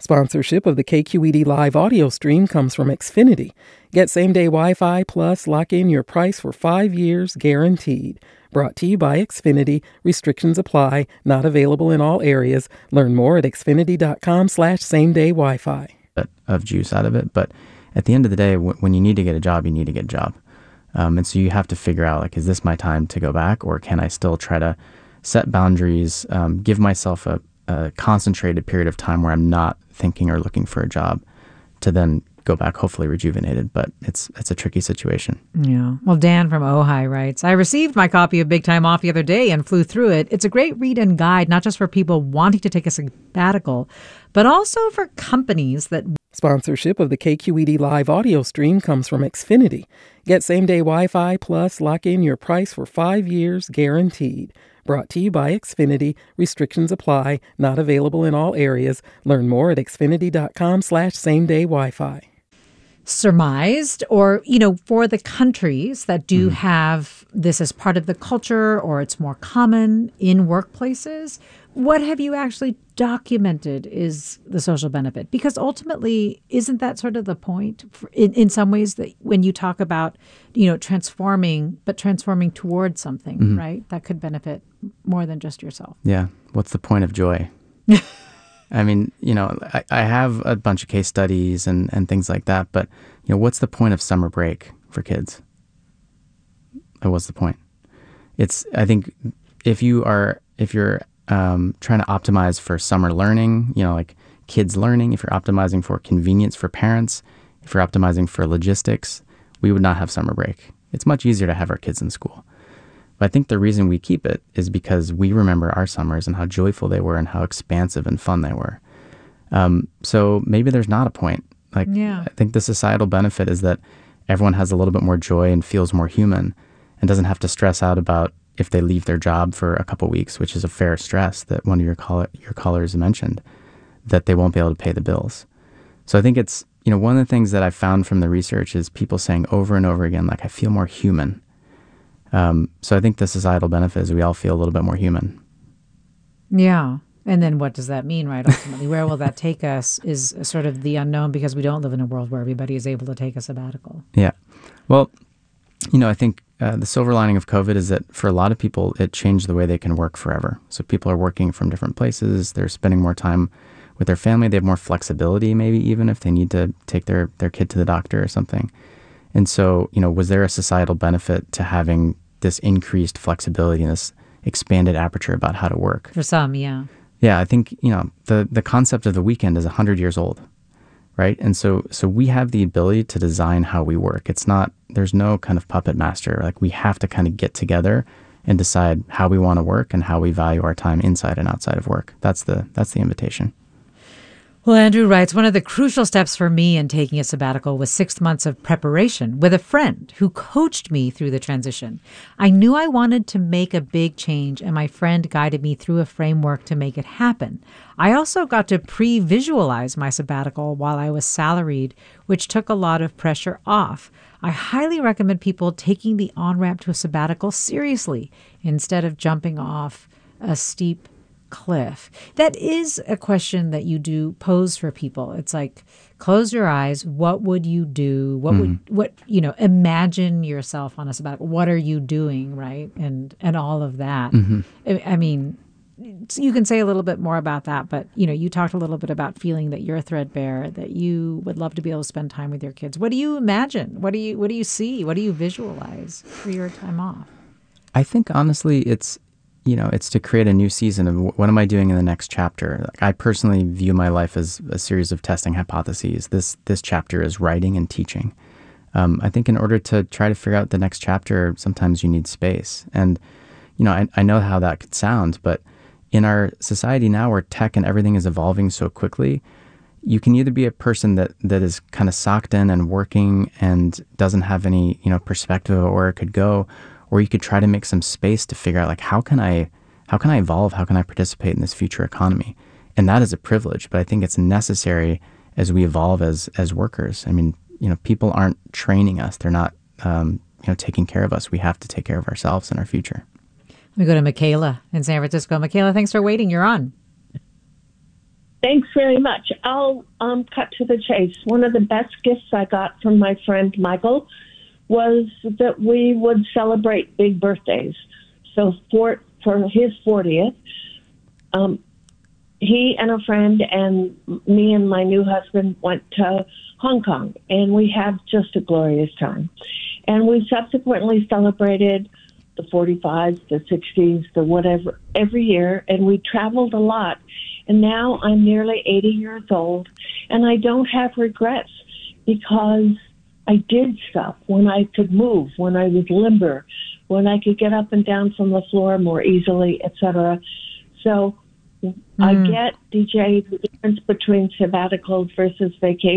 Sponsorship of the KQED live audio stream comes from Xfinity. Get same-day Wi-Fi plus lock in your price for 5 years guaranteed. Brought to you by Xfinity. Restrictions apply. Not available in all areas. Learn more at xfinity.com/same-day Wi-Fi. Of juice out of it. But at the end of the day, when you need to get a job, you need to get a job. And so you have to figure out, like, is this my time to go back, or can I still try to set boundaries, give myself a concentrated period of time where I'm not thinking or looking for a job to then go back, hopefully rejuvenated. But it's a tricky situation. Yeah. Well, Dan from Ojai writes, I received my copy of Big Time Off the other day and flew through it. It's a great read and guide, not just for people wanting to take a sabbatical, but also for companies that... Sponsorship of the KQED live audio stream comes from Xfinity. Get same-day Wi-Fi plus lock in your price for 5 years guaranteed. Brought to you by Xfinity. Restrictions apply. Not available in all areas. Learn more at xfinity.com/same-day Wi-Fi. Surmised, or, for the countries that do have this as part of the culture, or it's more common in workplaces, what have you actually documented is the social benefit? Because ultimately, isn't that sort of the point in some ways, that when you talk about, transforming towards something, right, that could benefit more than just yourself? Yeah. What's the point of joy? I mean, I have a bunch of case studies and things like that, but, what's the point of summer break for kids? What's the point? I think if you're trying to optimize for summer learning, like kids learning, if you're optimizing for convenience for parents, if you're optimizing for logistics, we would not have summer break. It's much easier to have our kids in school. But I think the reason we keep it is because we remember our summers and how joyful they were and how expansive and fun they were. So maybe there's not a point. I think the societal benefit is that everyone has a little bit more joy and feels more human and doesn't have to stress out about if they leave their job for a couple weeks, which is a fair stress that one of your callers mentioned, that they won't be able to pay the bills. So I think it's, one of the things that I found from the research is people saying over and over again, like, I feel more human. So I think the societal benefit is we all feel a little bit more human. Yeah. And then what does that mean, right? Ultimately, where will that take us is sort of the unknown, because we don't live in a world where everybody is able to take a sabbatical. Yeah. Well, I think the silver lining of COVID is that for a lot of people, it changed the way they can work forever. So people are working from different places. They're spending more time with their family. They have more flexibility, maybe even if they need to take their kid to the doctor or something. And so, was there a societal benefit to having this increased flexibility and this expanded aperture about how to work? For some, yeah. Yeah, I think, the concept of the weekend is 100 years old, right? And so we have the ability to design how we work. There's no kind of puppet master. Like, we have to kind of get together and decide how we want to work and how we value our time inside and outside of work. That's the invitation. Well, Andrew writes, one of the crucial steps for me in taking a sabbatical was 6 months of preparation with a friend who coached me through the transition. I knew I wanted to make a big change, and my friend guided me through a framework to make it happen. I also got to pre-visualize my sabbatical while I was salaried, which took a lot of pressure off. I highly recommend people taking the on-ramp to a sabbatical seriously instead of jumping off a steep cliff. That is a question that you do pose for people. It's like, close your eyes. What would you do? Imagine yourself on a sabbatical. What are you doing? Right. And all of that. I mean, you can say a little bit more about that, but you talked a little bit about feeling that you're threadbare, that you would love to be able to spend time with your kids. What do you imagine? What do you see? What do you visualize for your time off? I think honestly, it's to create a new season of what am I doing in the next chapter. Like, I personally view my life as a series of testing hypotheses. This chapter is writing and teaching. I think in order to try to figure out the next chapter, sometimes you need space. And, I know how that could sound, but in our society now where tech and everything is evolving so quickly, you can either be a person that is kind of socked in and working and doesn't have any, perspective of where it could go, or you could try to make some space to figure out, like, how can I evolve? How can I participate in this future economy? And that is a privilege, but I think it's necessary as we evolve as workers. I mean, people aren't training us. They're not, taking care of us. We have to take care of ourselves and our future. Let me go to Michaela in San Francisco. Michaela, thanks for waiting. You're on. Thanks very much. I'll cut to the chase. One of the best gifts I got from my friend Michael was that we would celebrate big birthdays. So for his 40th, he and a friend and me and my new husband went to Hong Kong, and we had just a glorious time. And we subsequently celebrated the 45s, the 60s, the whatever, every year, and we traveled a lot. And now I'm nearly 80 years old, and I don't have regrets because I did stuff when I could move, when I was limber, when I could get up and down from the floor more easily, etc. So I get, DJ, the difference between sabbaticals versus vacations.